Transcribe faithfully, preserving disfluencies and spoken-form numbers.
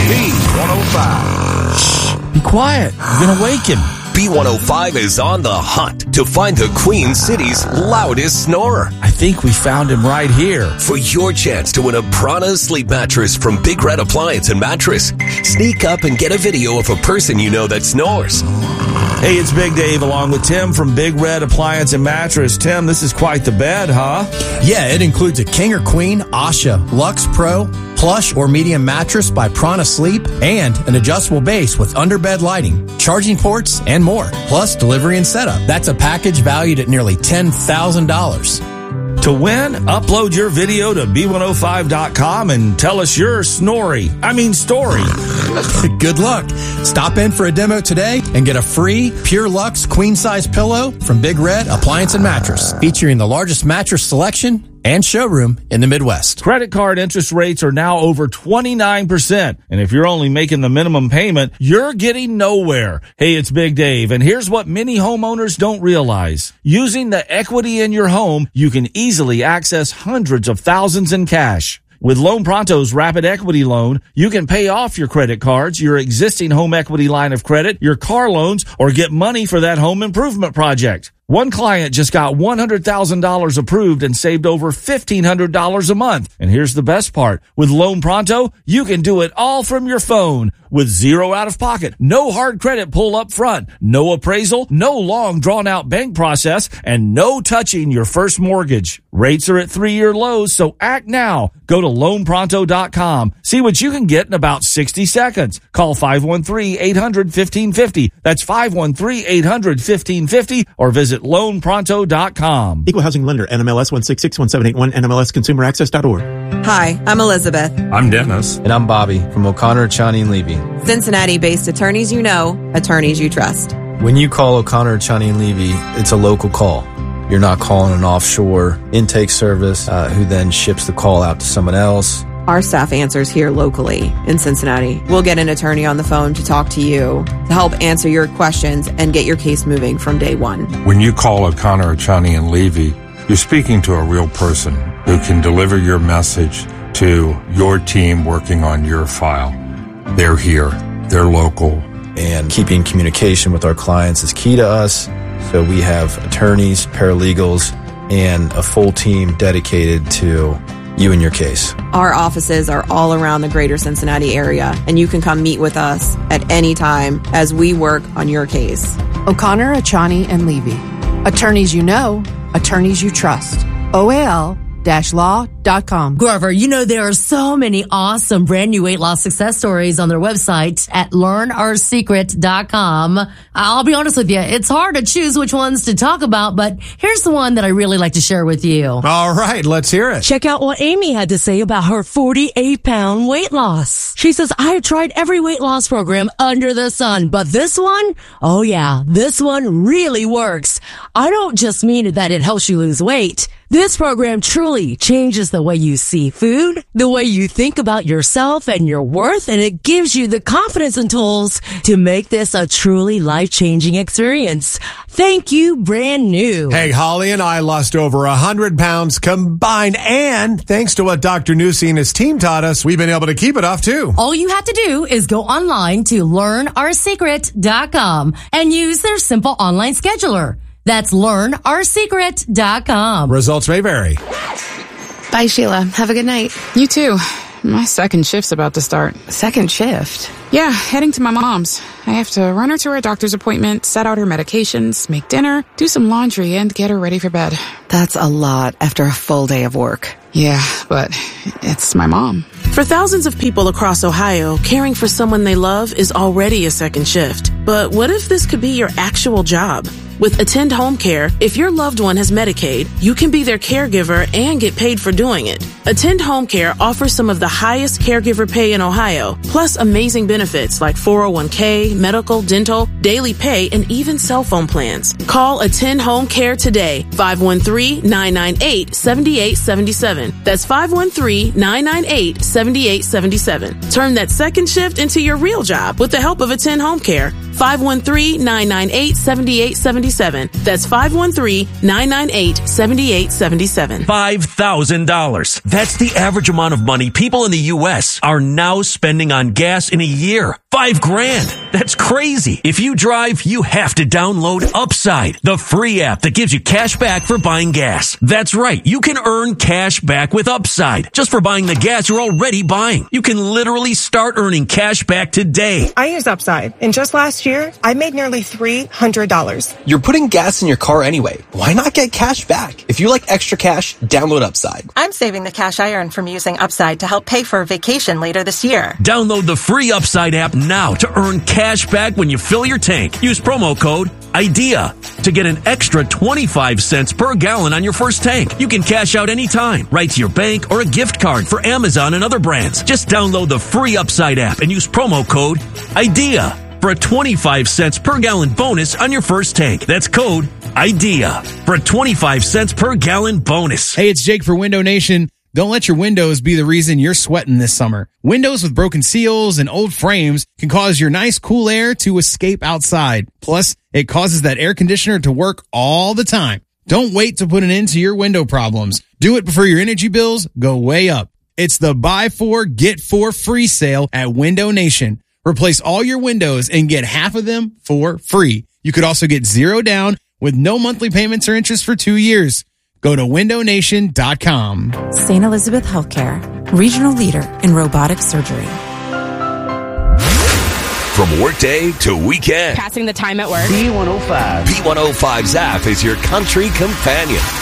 B one oh five. Shh, be quiet. You're going to wake him. B one oh five is on the hunt to find the Queen City's loudest snorer. I think we found him right here. For your chance to win a Prana sleep mattress from Big Red Appliance and Mattress, sneak up and get a video of a person you know that snores. Hey, it's Big Dave along with Tim from Big Red Appliance and Mattress. Tim, this is quite the bed, huh? Yeah, it includes a king or queen, Asha, Lux Pro, plush or medium mattress by Prana Sleep, and an adjustable base with underbed lighting, charging ports, and more. Plus delivery and setup. That's a package valued at nearly ten thousand dollars. To win, upload your video to B one oh five dot com and tell us your snory. I mean story. Good luck. Stop in for a demo today and get a free Pure Luxe queen size pillow from Big Red Appliance and Mattress, featuring the largest mattress selection and showroom in the Midwest. Credit card interest rates are now over twenty-nine percent. And if you're only making the minimum payment, you're getting nowhere. Hey, it's Big Dave. And here's what many homeowners don't realize. Using the equity in your home, you can easily access hundreds of thousands in cash. With Loan Pronto's Rapid Equity Loan, you can pay off your credit cards, your existing home equity line of credit, your car loans, or get money for that home improvement project. One client just got one hundred thousand dollars approved and saved over fifteen hundred dollars a month. And here's the best part. With Loan Pronto, you can do it all from your phone with zero out of pocket, no hard credit pull up front, no appraisal, no long drawn out bank process, and no touching your first mortgage. Rates are at three-year lows, so act now. Go to loan pronto dot com. See what you can get in about sixty seconds. Call five one three, eight hundred, fifteen fifty. That's five one three, eight hundred, fifteen fifty or visit loan pronto dot com. Equal Housing Lender, N M L S one six six one seven eight one, N M L S consumer access dot org. Hi, I'm Elizabeth. I'm Dennis. And I'm Bobby from O'Connor, Chani and Levy. Cincinnati-based attorneys you know, attorneys you trust. When you call O'Connor, Chani and Levy, it's a local call. You're not calling an offshore intake service uh, who then ships the call out to someone else. Our staff answers here locally in Cincinnati. We'll get an attorney on the phone to talk to you, to help answer your questions and get your case moving from day one. When you call O'Connor, Chani and Levy, you're speaking to a real person who can deliver your message to your team working on your file. They're here. They're local. And keeping communication with our clients is key to us. So we have attorneys, paralegals, and a full team dedicated to you and your case. Our offices are all around the greater Cincinnati area, and you can come meet with us at any time as we work on your case. O'Connor, Achani, and Levy. Attorneys you know, attorneys you trust. O A L law dot com. Grover, you know there are so many awesome brand new weight loss success stories on their website at learn our secret dot com. I'll be honest with you, it's hard to choose which ones to talk about, but here's the one that I really like to share with you. All right, let's hear it. Check out what Amy had to say about her forty-eight pound weight loss. She says, I have tried every weight loss program under the sun, but this one, oh yeah, this one really works. I don't just mean that it helps you lose weight. This program truly changes the way you see food, the way you think about yourself and your worth, and it gives you the confidence and tools to make this a truly life-changing experience. Thank you, brand new. Hey, Holly and I lost over one hundred pounds combined, and thanks to what Doctor Newsy and his team taught us, we've been able to keep it off too. All you have to do is go online to learn our secret dot com and use their simple online scheduler. That's learn our secret dot com. Results may vary. Bye, Sheila. Have a good night. You too. My second shift's about to start. Second shift? Yeah, heading to my mom's. I have to run her to her doctor's appointment, set out her medications, make dinner, do some laundry, and get her ready for bed. That's a lot after a full day of work. Yeah, but it's my mom. For thousands of people across Ohio, caring for someone they love is already a second shift. But what if this could be your actual job? With Attend Home Care, if your loved one has Medicaid, you can be their caregiver and get paid for doing it. Attend Home Care offers some of the highest caregiver pay in Ohio, plus amazing benefits like four oh one k, medical, dental, daily pay, and even cell phone plans. Call Attend Home Care today, five one three, nine nine eight, seven eight seven seven. That's five one three, nine nine eight, seven eight seven seven. Turn that second shift into your real job with the help of Attend Home Care. five one three, nine nine eight, seven eight seven seven. That's five one three, nine nine eight, seven eight seven seven. five thousand dollars. That's the average amount of money people in the U S are now spending on gas in a year. Five grand. That's crazy. If you drive, you have to download Upside, the free app that gives you cash back for buying gas. That's right. You can earn cash back with Upside just for buying the gas you're already buying. You can literally start earning cash back today. I use Upside, and just last year, I made nearly three hundred dollars. You're putting gas in your car anyway. Why not get cash back? If you like extra cash, download Upside. I'm saving the cash I earn from using Upside to help pay for a vacation later this year. Download the free Upside app now to earn cash back when you fill your tank. Use promo code IDEA to get an extra twenty-five cents per gallon on your first tank. You can cash out anytime, right to your bank or a gift card for Amazon and other brands. Just download the free Upside app and use promo code IDEA for a twenty-five cents per gallon bonus on your first tank. That's code IDEA for a twenty-five cents per gallon bonus. Hey, it's Jake for Window Nation. Don't let your windows be the reason you're sweating this summer. Windows with broken seals and old frames can cause your nice cool air to escape outside. Plus, it causes that air conditioner to work all the time. Don't wait to put an end to your window problems. Do it before your energy bills go way up. It's the buy four, get four free sale at Window Nation. Replace all your windows and get half of them for free. You could also get zero down with no monthly payments or interest for two years. Go to window nation dot com. Saint Elizabeth Healthcare, regional leader in robotic surgery. From workday to weekend, passing the time at work. B one oh five. B one oh five's app is your country companion.